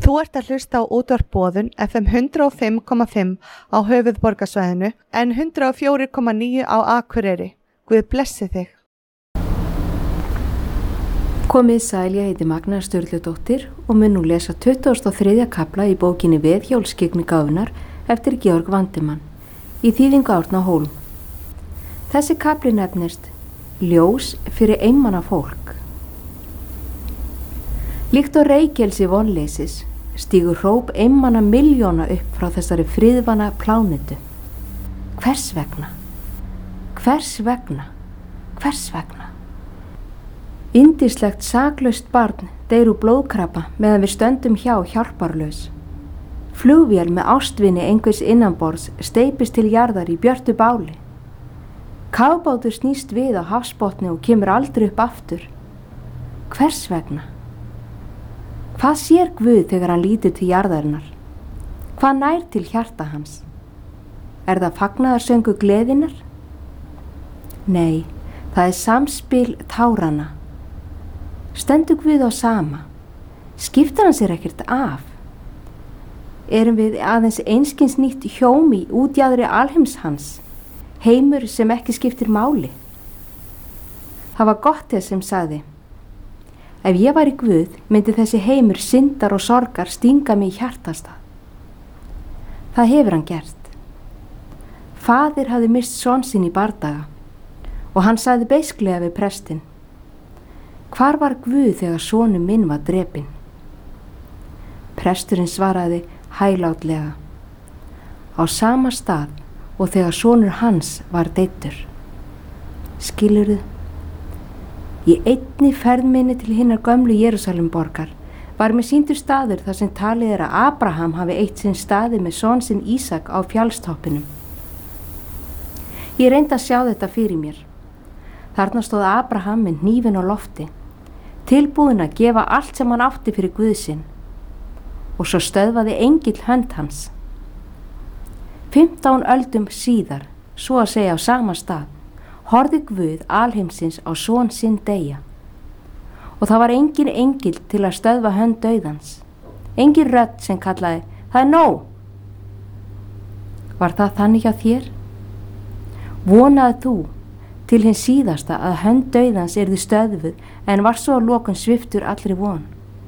Þú ert að hlusta á útvarp Boðun FM 105,5 á höfuðborgarsvæðinu en 104,9 á Akureyri. Guð blessi þig. Komið sæl, ég heiti Magna Sturludóttir og mun nú lesa 23. kafla í bókinni Veðhjólskyggni gáfunar eftir Georg Vandimann í þýðingu Árna Hólm. Þessi kafli nefnist Ljós fyrir einmana fólk. Líkt og reykelsi vonleysis stígur hróp einmana milljóna upp frá þessari friðvana plánetu. Hvers vegna? Hvers vegna? Hvers vegna? Yndislegt saklaust barn deyr úr blóðkrabba meðan við stöndum hjá hjálparlaus. Flugvél með ástvini einhvers innanborðs steypist til jarðar í björtu báli. Kafbátur snýst við á hafsbotni og kemur aldrei upp aftur. Hvers vegna? Hvað sér Guð þegar hann lítur til jarðarinnar? Hvað nær til hjarta hans? Er það fagnaðarsöngu gleðinnar? Nei, það er samspil táranna. Stendur Guð á sama? Skiptir hann sér ekkert af? Erum við aðeins einskins nýtt hjóm í útjaðri alheims hans? Heimur sem ekki skiptir máli? Það var gott þess sem sagði: ef ég væri Guð, myndi þessi heimur syndar og sorgar stinga mig í hjartastað. Það hefur hann gert. Faðir hafði mist son sinn í bardaga og hann sagði beisklega við prestinn: hvar var Guð þegar sonur minn var drepinn? Presturinn svaraði hæglátlega: á sama stað og þegar sonur hans var deyddur. Skilurðu? Í einni ferð minni til hinnar gömlu Jerúsalemborgar var mér sýndur staður þar sem talið er að Abraham hafi eitt sinn staðið með son sinn Ísak á fjallstoppinum. Ég reyndi að sjá þetta fyrir mér. Þarna stóð Abraham með hnífinn á lofti, tilbúinn að gefa allt sem hann átti fyrir Guð sinn, og svo stöðvaði engill hönd hans. 15 öldum síðar, svo að segja á sama stað, horfði Guð alheimsins á son sinn deyja. Og það var engin engill til að stöðva hönd dauðans. Engin rödd sem kallaði: það er nóg. Var það þannig hjá þér? Vonaði þú til hins síðasta að hönd dauðans yrði stöðvuð en var svo að lokum sviptur allri von?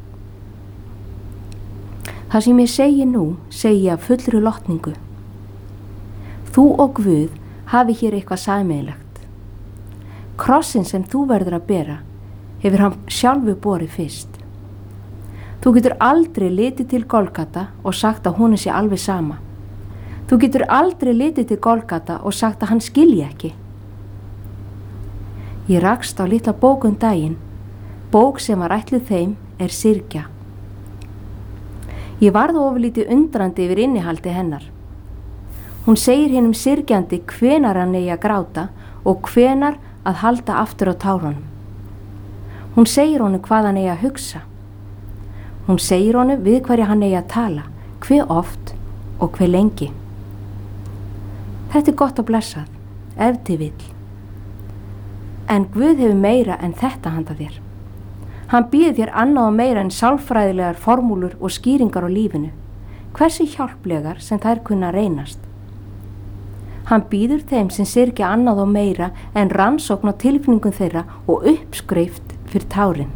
Það sem ég segi nú, segi ég af fullri lotningu. Þú og Guð hafi hér eitthvað sameiginlegt. Krossin sem þú verður að bera hefur hann sjálfu borið fyrst. Þú getur aldrei litið til Golgata og sagt að hún sé alveg sama. Þú getur aldrei litið til Golgata og sagt að hann skilji ekki. Ég rakst á litla bók daginn, bók sem var ætluð þeim er syrgja. Ég varð ofurlítið undrandi yfir innihaldi hennar. Hún segir hinum syrgjandi hvenar hann eigi að gráta og hvenar að halda aftur á tárunum. Hún segir honum hvað hann eigi að hugsa. Hún segir honum við hverja hann eigi að tala, hve oft og hve lengi. Þetta er gott og blessað, ef til vill. En Guð hefur meira en þetta handa þér. Hann býður þér annað og meira en sálfræðilegar formúlur og skýringar á lífinu, hversu hjálplegar sem þær kunna reynast. Hann býður þeim sem syrgja annað og meira en rannsókn á tilfinningum þeirra og uppskrift fyrir tárin.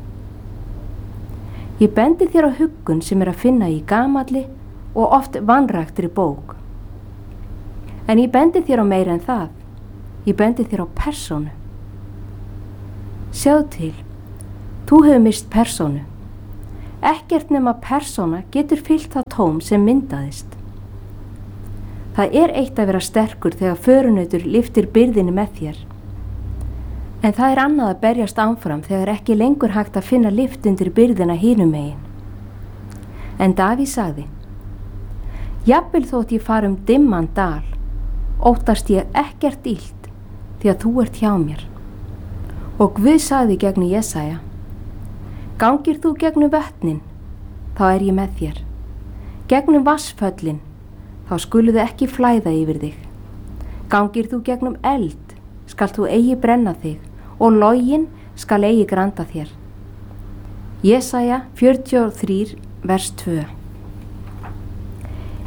Ég bendi þér á huggun sem er að finna í gamalli og oft vanræktri bók. En ég bendi þér á meira en það. Ég bendi þér á persónu. Sjáðu til, þú hefur mist persónu. Ekkert nema persóna getur fyllt það tóm sem myndaðist. Það er eitt að vera sterkur þegar förunautur lyftir byrðinni með þér. En það er annað að berjast áfram þegar ekki lengur hægt að finna lyft undir byrðina hinum megin. En Davíð sagði: jafnvel þótt ég fari dimman dal, óttast ég ekkert illt því að þú ert hjá mér. Og Guð sagði gegnum Jesaja: gangir þú gegnum vötnin, þá er ég með þér. Gegnum vatnsföllin, þá skuluðu ekki flæða yfir þig. Gangir þú gegnum eld, skal þú eigi brenna þig, og loginn skal eigi granda þér. Jesaja 43, vers 2.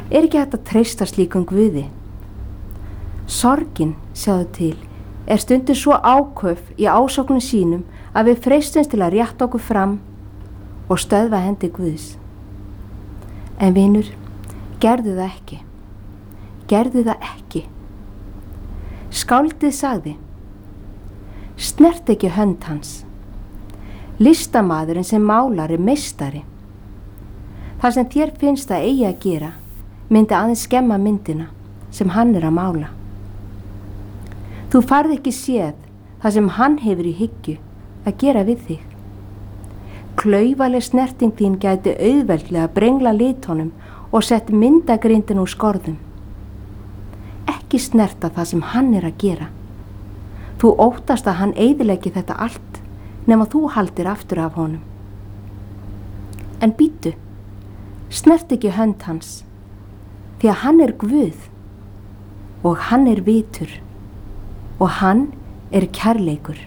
Ekki hægt að treysta slíkum Guði? Sorgin, sjáðu til, stundum svo áköf í ásóknum sínum að við freistumst til að rétta okkur fram og stöðva hendi Guðs. En vinur, gerðu það ekki. Gerðu það ekki. Skáldið sagði: snert ekki hönd hans. Listamaðurinn sem málar meistari. Það sem þér finnst að eigi að gera myndi aðeins skemma myndina sem hann að mála. Þú farð ekki séð það sem hann hefur í hyggju að gera við þig. Klaufaleg snerting þín gæti auðveldlega brengla litunum og sett myndagrindin úr skorðum. Ekki snerta það sem hann að gera. Þú óttast að hann eyðileggi þetta allt nema þú haldir aftur af honum. En bíddu, snert ekki hönd hans, því að hann Guð og hann vitur og hann kærleikur.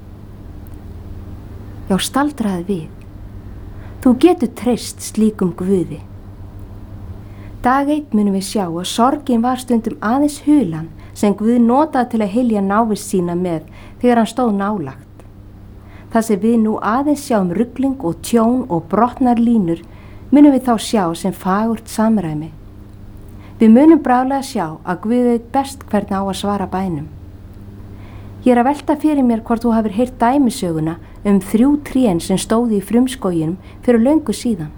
Já, staldraði við. Þú getur treyst slíkum Guði. Dag einn munum við sjá að sorgin var stundum aðeins hulan sem Guð notaði til að hylja návist sína með þegar hann stóð nálagt. Það sem við nú aðeins sjáum rugling og tjón og brotnar línur munum við þá sjá sem fagurt samræmi. Við munum bráðlega sjá að Guð veit best hvernig á að svara bænum. Ég að velta fyrir mér hvort þú hafir heyrt dæmisöguna 3 trén sem stóðu í frumskóginum fyrir löngu síðan.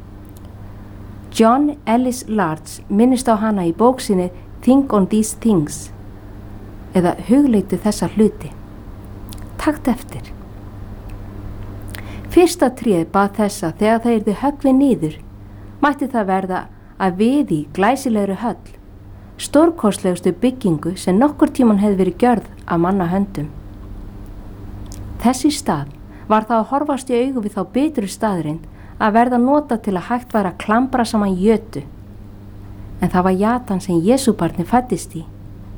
John Ellis Large minnist á hana í bók sinni Think on These Things, eða hugleittu þessa hluti. Takt eftir. Fyrsta tréð bað þessa þegar það yrði höggvið niður, mætti það verða að við í glæsilegri höll, stórkostlegustu byggingu sem nokkur tíman hefði verið gjörð af manna höndum. Þess í stað var það að horfast í augu við þá bitru staðreind að verða nota til að hægt væri að klambra saman jötu, en það var jatan sem Jesúbarni fæddist í.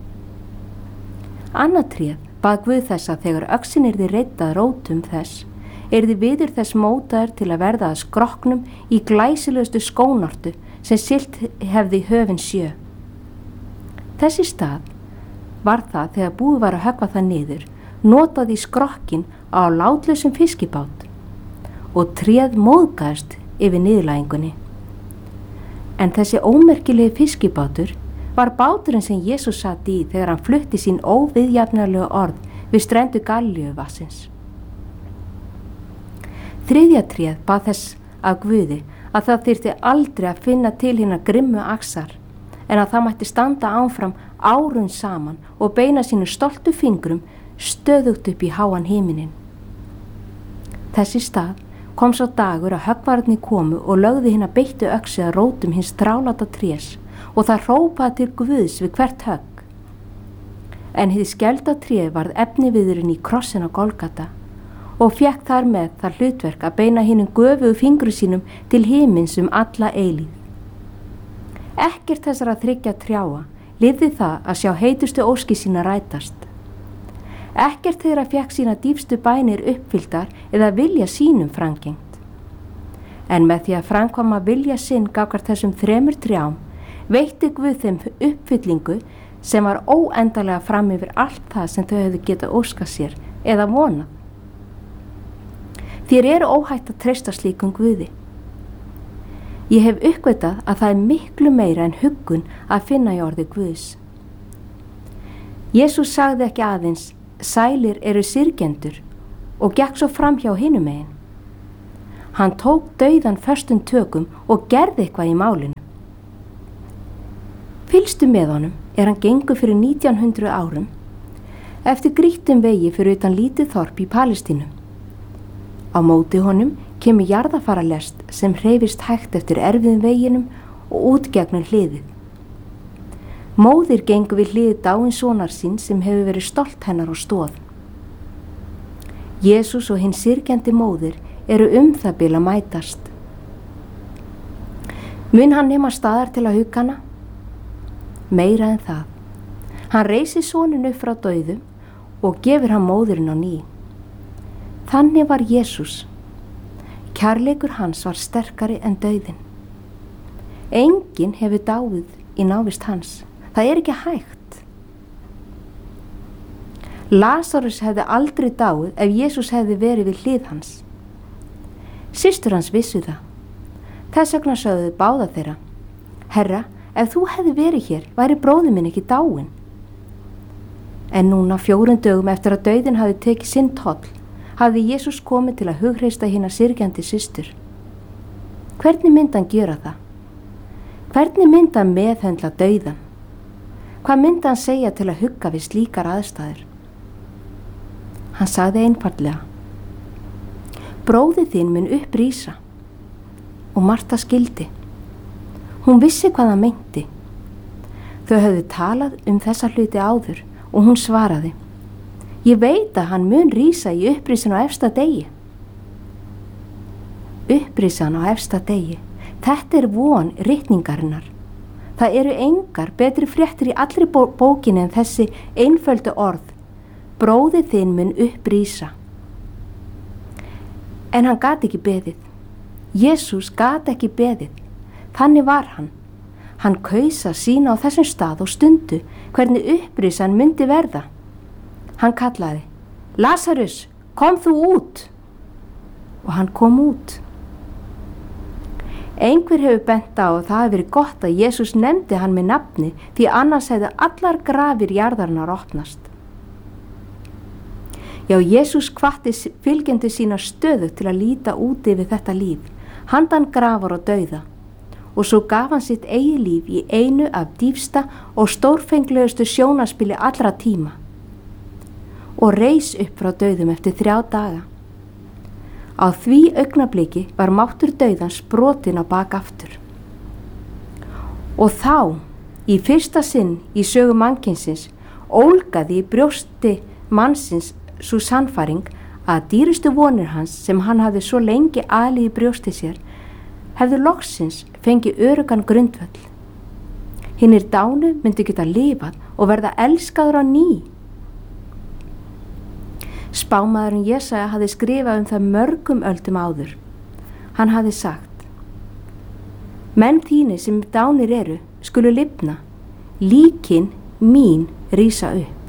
Annað tréð bað Guð þessa þegar öxin yrði reiddað rótum þess, yrði viður þess mótaður til að verða að skrokknum í glæsilegustu skónortu sem siglt hefði í höfin sjö. Þess í stað var það þegar búið var að höggva það niður, notaði skrokkin á látlausum fiskibát og tréð móðgaðist yfir niðurlægingunni. En þessi ómerkilegi fiskibátur var báturinn sem Jesús sat í þegar hann flutti sín óviðjafnarlegu orð við strendur Galileuvassins. Þriðja tréð bað þess af Guði að það þyrfti aldrei að finna til hinnar grimmu axar, en að það mætti standa áfram árum saman og beina sínu stoltu fingrum stöðugt upp í háan himinin. Þess í stað kom sá dagur að höggvararnir komu og lögðu hina beittu öxi að rótum hins þráláta trés og það hrópaði til Guðs við hvert högg. En hið skelda tréð varð efniviðurinn í krossin á Golgata og fékk þar með það hlutverk að beina hinum göfugu fingru sínum til himins alla eilíð. Ekkert þessara 3 trjáa lifði það að sjá heitustu óski sína rætast. Ekkert þeirra fékk sína dýpstu bænir uppfylltar eða vilja sínum framgengt. En með því að framkvæma vilja sinn gagnvart þessum 3 trjám, veitti Guð þeim uppfyllingu sem var óendanlega fram yfir allt það sem þau hefðu getað óskað sér eða vonað. Þér eru óhætt að treysta slíkum Guði. Ég hef uppgötað að það miklu meira en huggun að finna í orði Guðs. Jesús sagði ekki aðeins, sælir eru syrgjendur og gekk svo fram hjá hinum megin. Hann tók dauðan föstum tökum og gerði eitthvað í málinu. Fylgstu með honum hann gengur fyrir 1900 árum eftir grýttum vegi fyrir utan lítið þorp í Palestínu. Á móti honum kemur jarðafaralest sem hreyfist hægt eftir erfiðum veginum og út gegnum hliðið. Móðir gengur við hliðið dáins sonar sín sem hefur verið stolt hennar og stóð. Jesús og hinn syrgjandi móðir eru það bil að mætast. Mun hann nema staðar til að hugga hana? Meira en það. Hann reisir soninn upp frá dauðum og gefur hann móðurinn á ný. Þannig var Jesús. Kærleikur hans var sterkari en dauðinn. Enginn hefur dáið í návist hans. Það er ekki hægt. Lazarus hefði aldrei dáið ef Jesús hefði verið við hlið hans. Systur hans vissu það. Þess vegna sögðu báða þeirra: Herra, ef þú hefði verið hér, væri bróðir minn ekki dáinn. En núna 4 dögum eftir að dauðinn hafði tekið sinn toll, hafði Jesús komið til að hughreysta hina syrgjandi systur. Hvernig myndi hann gera það? Hvernig myndi hann meðhöndla dauðan? Hvað myndi hann segja til að hugga við slíkar aðstæður? Hann sagði einfaldlega: Bróðir þinn mun upprísa. Og Marta skildi. Hún vissi hvað það meinti. Þau höfðu talað þessa hluti áður og hún svaraði: Ég veit að hann mun rísa í upprísun á efsta degi. Upprísan á efsta degi, þetta er von ritningarinnar. Það eru engar betri fréttir í allri bókinni en þessi einföldu orð: Bróðir þinn mun upprísa. En hann gat ekki beðið. Jesús gat ekki beðið. Þannig var hann. Hann kaus að sýna á þessum stað og stundu hvernig upprísan myndi verða. Hann kallaði: Lazarus, kom þú út! Og hann kom út. Einhver hefur bent á að það hefur verið gott að Jesús nefndi hann með nafni, því annars hefði allar grafir jarðarinnar opnast. Já, Jesús hvatti fylgjendur sína stöðugt til að líta út yfir þetta líf, handan grafar og dauða, og svo gaf hann sitt eigið líf í einu af dýpsta og stórfenglegustu sjónarspili allra tíma og reis upp frá dauðum eftir 3 daga. Á því augnabliki var máttur dauðans brotinn á bak aftur. Og þá, í fyrsta sinn í sögu mannkynsins, ólgaði í brjósti mannsins sú sannfæring að dýrustu vonir hans sem hann hafði svo lengi alið í brjósti sér hefðu loksins fengið öruggan grundvöll. Hinnir dánu myndi geta lifað og verða elskaður á ný. Spámaðurinn Jesaja hafði skrifað það mörgum öldum áður. Hann hafði sagt: Menn þínir sem dánir eru skulu lifna, líkin mín rísa upp.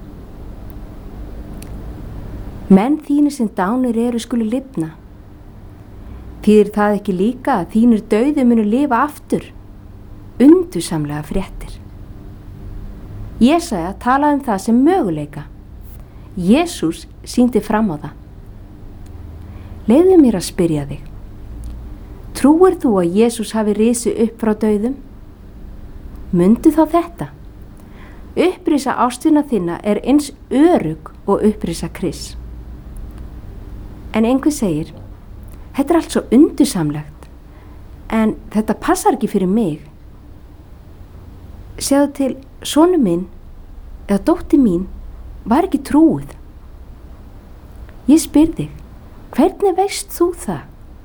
Menn þínir sem dánir eru skulu lifna. Þýðir það ekki líka að þínir dauðu munu lifa aftur? Undursamlega fréttir. Jesaja talaði það sem möguleika. Jesús sýndi fram á það. Leyfðu mér að spyrja þig: trúir þú að Jesús hafi risið upp frá dauðum? Mundu þá þetta: upprisa ástvina þinna er eins örugg og upprisa Krists. En einhver segir: þetta er allt svo undursamlegt, en þetta passar ekki fyrir mig. Sjáðu til, sonur minn eða dóttir mín var ekki trúið. Ég spyr þig, hvernig veist þú það?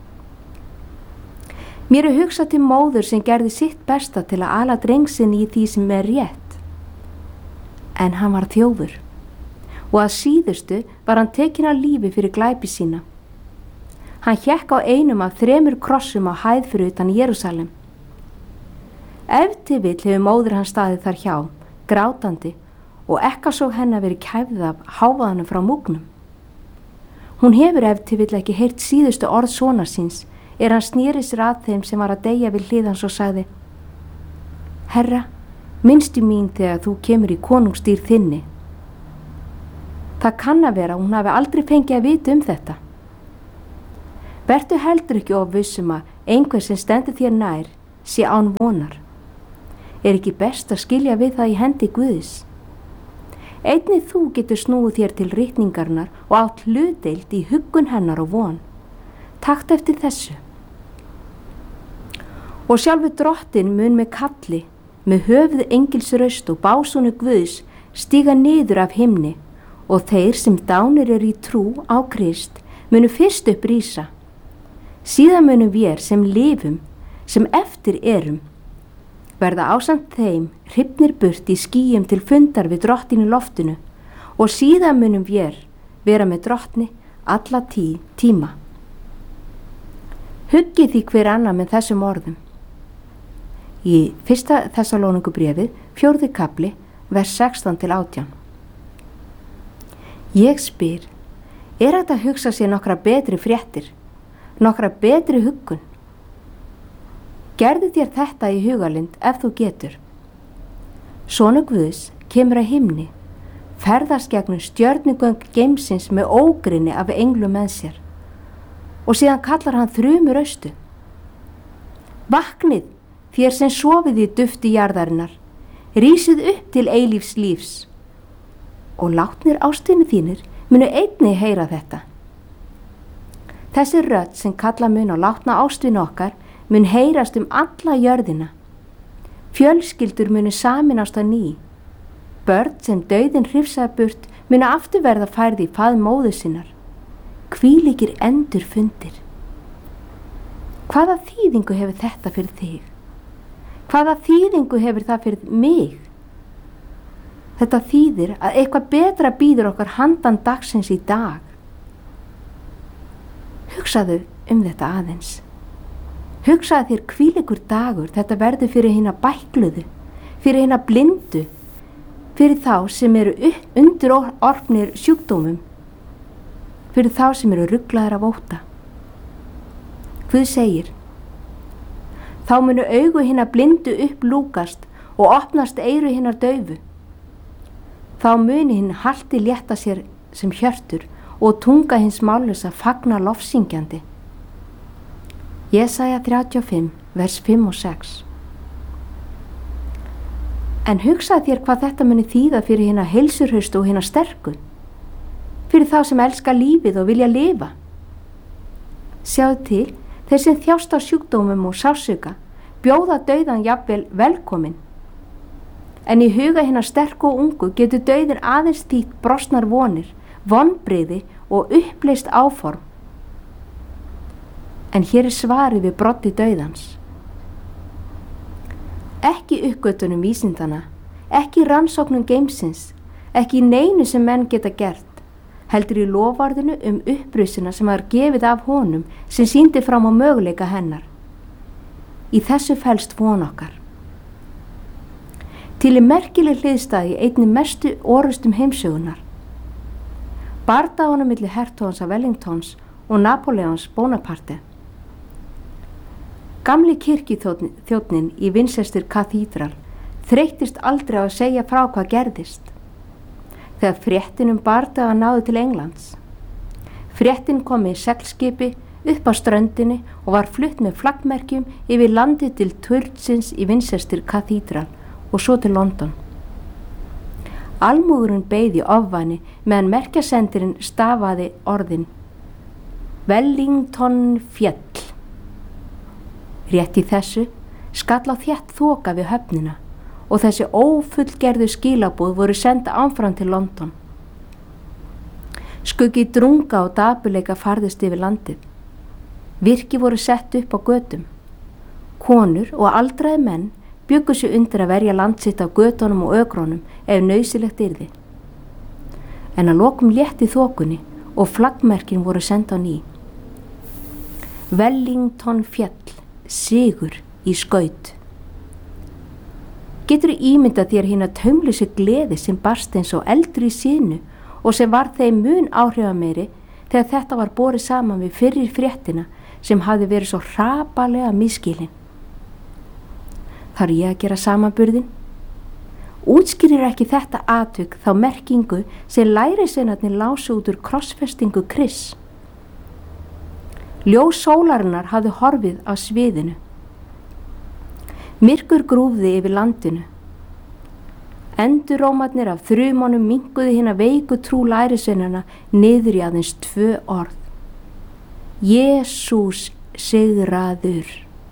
Mér er hugsað til móður sem gerði sitt besta til að ala dreng sinn í því sem er rétt. En hann var þjófur og að síðustu var hann tekinn af lífi fyrir glæpi sína. Hann hékk á einum af 3 krossum á hæð fyrir utan Jerúsalem. Ef til vill hefur móður hann staðið þar hjá, grátandi, og ekkasóg hennar verið kæfð af hávaðanum frá múgnum. Hún hefur ef til vill ekki heyrt síðustu orð sonar síns, hann sneri sér að þeim sem var að deyja við hlið hans og sagði: Herra, minnstu mín þegar þú kemur í konungsdýr þinni. Það kann að vera hún hafi aldrei fengið að vita þetta. Vertu heldur ekki of viss að einhver sem stendur þér nær sé án vonar. Er ekki best að skilja við það í hendi Guðs? Einnig þú getur snúið þér til ritningarnar og átt hlutdeild í huggun hennar og von. Takt eftir þessu. Og sjálfur drottinn mun með kalli, með höfuð engilsraust og básúnu Guðs stíga niður af himni, og þeir sem dánir eru í trú á Krist munu fyrst upp rísa. Síðan munum vér sem lifum, sem eftir erum, verða ásamt þeim hrifnir burt í skýjum til fundar við drottin í loftinu, og síðan munum vér vera með drottni alla tíma. Huggið því hver annar með þessum orðum. í 1. Þessalóningubréfið, 4. kafli, vers 16-18. Ég spyr, hægt að hugsa sér nokkra betri fréttir, nokkra betri huggun? Gerðu þér þetta í hugalind ef þú getur. Sonur Guðs kemur að himni, ferðast gegnum stjörnugöng geimsins með ógrinni af englum með sér og síðan kallar hann þrumur austu. Vaknið, þér sem sofið í dufti jarðarinnar, rísið upp til eilífs lífs og látnir ástvini þínir munu einnig heyra þetta. Þessi rödd sem kalla mun á látna ástvini okkar mun heyrast alla jörðina. Fjölskyldur munu saminast á ný. Börn sem dauðinn hrifsaði burt munu aftur verða færð í faðm móður sinnar. Hvílíkir endur fundir. Hvaða þýðingu hefur þetta fyrir þig? Hvaða þýðingu hefur það fyrir mig? Þetta þýðir að eitthvað betra bíður okkar handan dagsins í dag. Hugsaðu þetta aðeins. Hugsaðu þér hvílíkur dagur þetta verður fyrir hina bækluðu, fyrir hina blindu, fyrir þá sem eru undir orfnir sjúkdómum, fyrir þá sem eru ruglaðir af ótta. Guð segir, þá munu augu hina blindu upplúkast og opnast eyru hinar daufu. Þá muni hinn halti létta sér sem hjörtur og tunga hins mállausa fagna lofsyngjandi. Jesaja 35, vers 5 og 6. En hugsa þér hvað þetta muni þýða fyrir hina heilsurhaustu og hina sterku, fyrir þá sem elska lífið og vilja lifa. Sjáðu til, þeir sem þjást á sjúkdómum og sársauka bjóða dauðan jafnvel velkomin. En í huga hina sterku og ungu getur dauðin aðeins þýtt brostnar vonir, vonbrigði og uppleist áform. En hér svarið við broddi dauðans. Ekki uppgötunum vísindana, ekki rannsóknum geimsins, ekki neinu sem menn geta gert, heldur í loforðinu upprisuna sem var gefið af honum sem sýndi fram á möguleika hennar. Í þessu felst von okkar. Til merkileg hliðstæði einni mestu orrustum heimsögunar. Bardáunum milli hertogans af Wellingtons og Napoleons Bonaparte. Gamli kirkjuþjónninn í Winchester Cathedral þreyttist aldrei á að segja frá hvað gerðist. Þegar fréttin bardaga náði til Englands. Fréttin kom í seglskipi upp á ströndinni og var flutt með flaggmerkjum yfir landið til turnsins í Winchester Cathedral og svo til London. Almúgurinn beið í ofvæni meðan merkjasendirinn stafaði orðin Wellington féll. Rétt í þessu skall á þétt þoka við höfnina og þessi ófullgerðu skilaboð voru senda áfram til London. Skuggi drunga og dapurleika farðist yfir landið. Virki voru sett upp á götum. Konur og aldraði menn bjuggu sig undir að verja land sitt á götunum og ökrónum ef nauðsynlegt yrði. En að lokum létti þokunni og flaggmerkin voru send á ný. Wellington féll. Sigur í skaut. Getur ímyndað þér hina taumlausu gleði sem barst eins og eldri í sinu og sem var þeim mun áhrifameiri þegar þetta var borið saman við fyrri fréttina sem hafði verið svo hrapalega misskilin. Þarf ég að gera samanburðin? Útskýrir ekki þetta atvik þá merkingu sem lærisveinarnir lásu út úr krossfestingu Krists? Ljós sólarinnar hafði horfið á sviðinu. Myrkur grúfði yfir landinu. Endurómarnir af þrumunum minnkuðu hina veiku trú lærisveinanna niður í aðeins 2 orð. Jesús sigraður.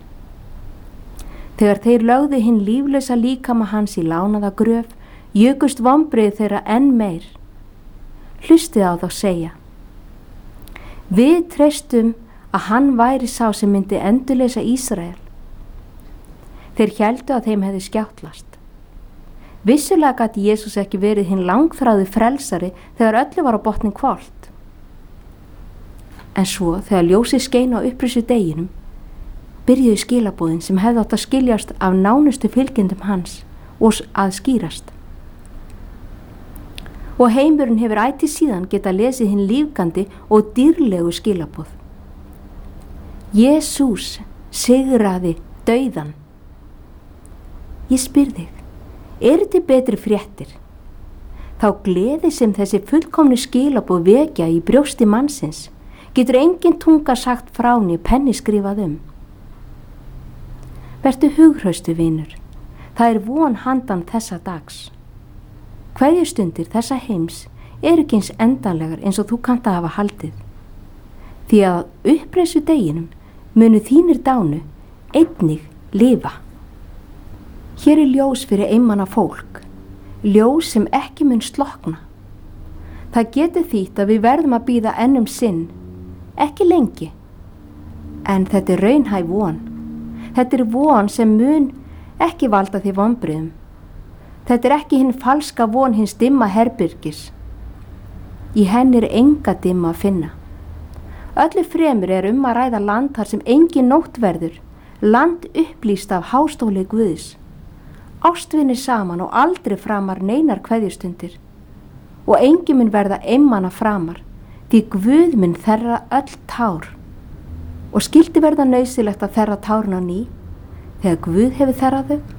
Þegar þeir lögðu hinn líflausa líkama hans í lánaða gröf, jukust vonbrigði þeirra enn meir. Hlustið á þá segja. Við treystum að hann væri sá sem myndi endurleysa Ísrael. Þeir héldu að þeim hefði skjáttlast. Vissulega gat Jesús ekki verið hinn langþráði frelsari þegar öllu var á botnin hvolft. En svo þegar ljósið skein á upprisu deginum, byrjuðu skilaboðin sem hefði átt að skiljast af nánustu fylgjendum hans og að skýrast. Og heimurinn hefur ætíð síðan getað lesið hinn lífgandi og dýrlegu skilaboð. Jesús sigraði dauðan. Ég spyr þig, eru til betri fréttir? Þá gleði sem þessi fullkomnu skilaboð vekja í brjósti mannsins getur engin tunga sagt frá né penni skrifað um. Vertu hughraustur, vinur. Það er von handan þessa dags. Kveðjustundir þessa heims eru ekki eins endanlegar eins og þú kannt að hafa haldið. Því að uppreissu deginum munu þínir dánu einnig lifa. Hér er ljós fyrir einmana fólk, ljós sem ekki mun slokna. Það getur þýtt að við verðum að bíða enn sinn, ekki lengi. En þetta er raunhæf von. Þetta er von sem mun ekki valda því vonbrigðum. Þetta er ekki hinn falska von hins dimma herbyrgis. Í henni er enga dimma að finna. Öllu fremur er að ræða land þar sem engin nótt verður, land upplýst af hástóli Guðs. Ástvinir saman og aldrei framar neinar kveðjustundir. Og engin mun verða einmana framar, því Guð mun þerra öll tár. Og skyldi verða nauðsynlegt að þerra tárin á ný, þegar Guð hefur þerrað þau?